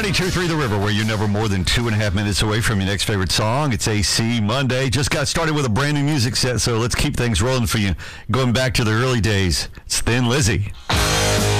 92.3 The River, where you're never more than 2.5 minutes away from your next favorite song. It's AC Monday. Just got started with a brand new music set, so let's keep things rolling for you. Going back to the early days, it's Thin Lizzy.